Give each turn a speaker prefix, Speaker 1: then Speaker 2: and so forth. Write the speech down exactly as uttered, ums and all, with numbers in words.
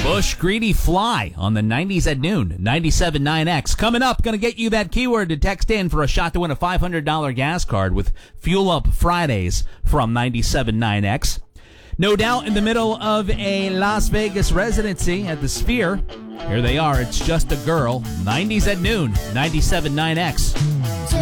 Speaker 1: Bush Greedy Fly on the nineties at noon, ninety-seven point nine X. Coming up, going to get you that keyword to text in for a shot to win a five hundred dollars gas card with Fuel Up Fridays from ninety-seven point nine X. No doubt in the middle of a Las Vegas residency at the Sphere. Here they are, It's Just a Girl, nineties at noon, ninety-seven point nine X.